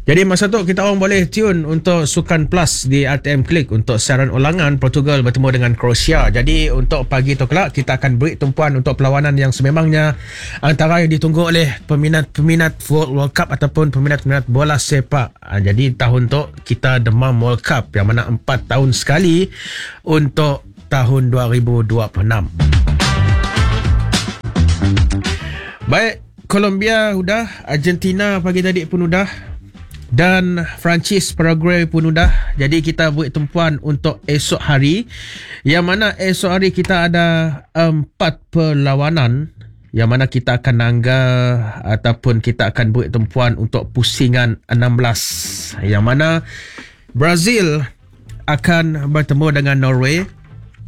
Jadi masa tu kita orang boleh tune untuk Sukan Plus di RTM Klik untuk siaran ulangan Portugal bertemu dengan Croatia. Jadi untuk pagi tu kelak kita akan beri tumpuan untuk perlawanan yang sememangnya antara yang ditunggu oleh peminat World Cup ataupun peminat-peminat bola sepak. Jadi tahun tu kita demam World Cup yang mana 4 tahun sekali untuk tahun 2026. Baik, Colombia sudah, Argentina pagi tadi pun sudah, dan Perancis, Paraguay pun sudah. Jadi kita buat tumpuan untuk esok hari, yang mana esok hari kita ada 4 perlawanan yang mana kita akan nanggah ataupun kita akan buat tumpuan untuk pusingan 16, yang mana Brazil akan bertemu dengan Norway,